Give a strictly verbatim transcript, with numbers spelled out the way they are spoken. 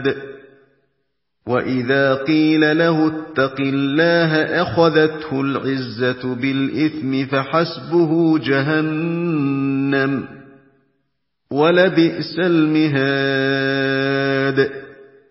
مِهَادٍ وَإِذَا قِيلَ لَهُ اتَّقِ اللَّهَ أَخَذَتْهُ الْعِزَّةُ بِالْإِثْمِ فَحَسْبُهُ جَهَنَّمُ وَلَبِئْسَ الْمِهَادُ